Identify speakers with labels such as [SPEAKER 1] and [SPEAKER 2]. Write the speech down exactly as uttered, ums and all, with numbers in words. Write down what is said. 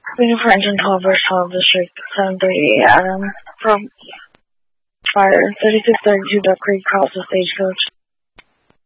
[SPEAKER 1] twenty-four engine twelve verse twelve district seven thirty Adam from fire thirty-six thirty-two Duck Creek, cross the stagecoach.